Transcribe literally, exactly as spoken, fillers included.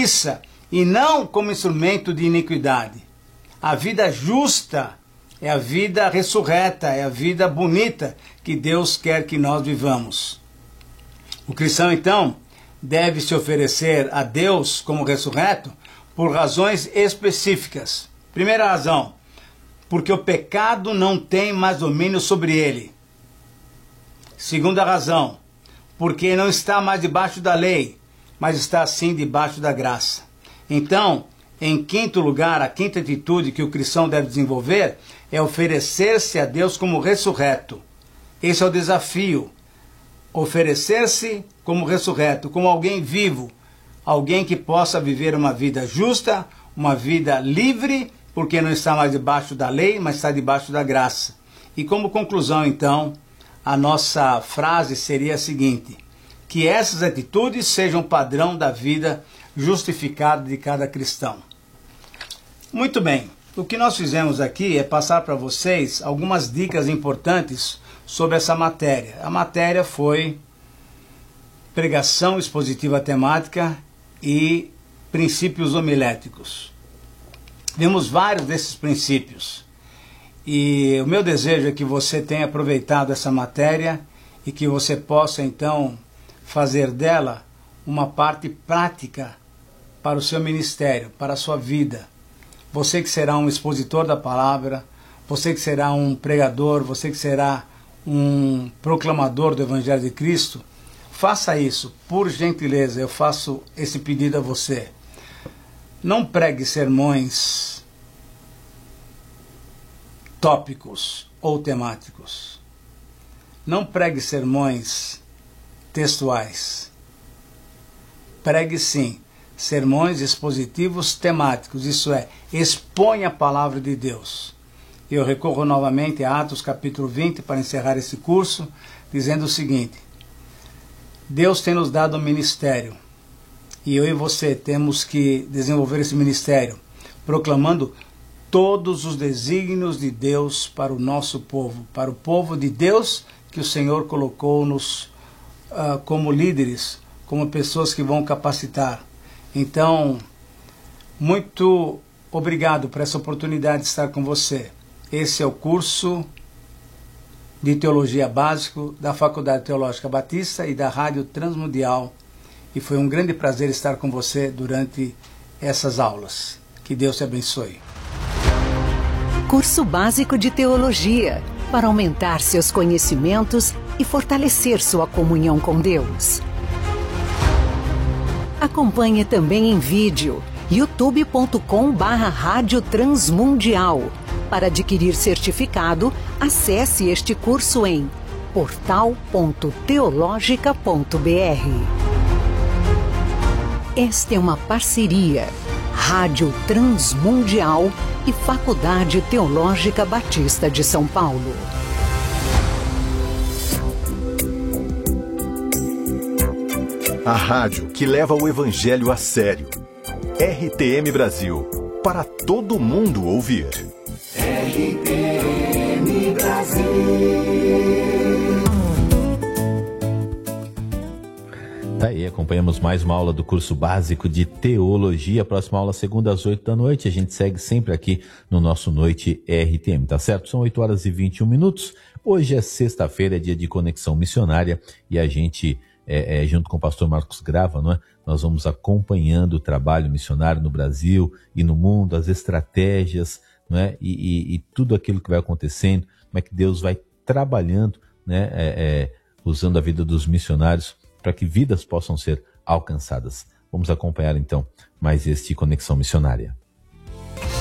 justiça e não como instrumento de iniquidade. A vida justa é a vida ressurreta, é a vida bonita que Deus quer que nós vivamos. O cristão, então, deve se oferecer a Deus como ressurreto por razões específicas. Primeira razão, porque o pecado não tem mais domínio sobre ele. Segunda razão, porque não está mais debaixo da lei, mas está sim debaixo da graça. Então, em quinto lugar, a quinta atitude que o cristão deve desenvolver é oferecer-se a Deus como ressurreto. Esse é o desafio. Oferecer-se como ressurreto, como alguém vivo, alguém que possa viver uma vida justa, uma vida livre, porque não está mais debaixo da lei, mas está debaixo da graça. E como conclusão, então, a nossa frase seria a seguinte: que essas atitudes sejam padrão da vida justificada de cada cristão. Muito bem, o que nós fizemos aqui é passar para vocês algumas dicas importantes sobre essa matéria. A matéria foi pregação expositiva temática e princípios homiléticos. Vimos vários desses princípios e o meu desejo é que você tenha aproveitado essa matéria e que você possa então fazer dela uma parte prática para o seu ministério, para a sua vida. Você que será um expositor da palavra, você que será um pregador, você que será um proclamador do Evangelho de Cristo, faça isso, por gentileza, eu faço esse pedido a você. Não pregue sermões tópicos ou temáticos. Não pregue sermões textuais. Pregue sim sermões expositivos temáticos, isso é, exponha a palavra de Deus. Eu recorro novamente a Atos capítulo vinte para encerrar esse curso, dizendo o seguinte: Deus tem nos dado um ministério, e eu e você temos que desenvolver esse ministério, proclamando todos os desígnios de Deus para o nosso povo, para o povo de Deus que o Senhor colocou-nos uh, como líderes, como pessoas que vão capacitar. Então, muito obrigado por essa oportunidade de estar com você. Esse é o curso de Teologia Básico da Faculdade Teológica Batista e da Rádio Transmundial. E foi um grande prazer estar com você durante essas aulas. Que Deus te abençoe. Curso Básico de Teologia, para aumentar seus conhecimentos e fortalecer sua comunhão com Deus. Acompanhe também em vídeo, youtube ponto com barra Rádio Transmundial. Para adquirir certificado, acesse este curso em portal ponto teologica ponto br. Esta é uma parceria Rádio Transmundial e Faculdade Teológica Batista de São Paulo. A rádio que leva o Evangelho a sério. R T M Brasil, para todo mundo ouvir. R T M Brasil. Tá aí, acompanhamos mais uma aula do curso básico de Teologia. Próxima aula, segunda às oito da noite. A gente segue sempre aqui no nosso Noite R T M, tá certo? São oito horas e vinte e um minutos. Hoje é sexta-feira, é dia de Conexão Missionária, e a gente, é, é, junto com o pastor Marcos Grava, não é? Nós vamos acompanhando o trabalho missionário no Brasil e no mundo, as estratégias, não é? e, e, e tudo aquilo que vai acontecendo, como é que Deus vai trabalhando, né? é, é, usando a vida dos missionários para que vidas possam ser alcançadas. Vamos acompanhar então mais este Conexão Missionária.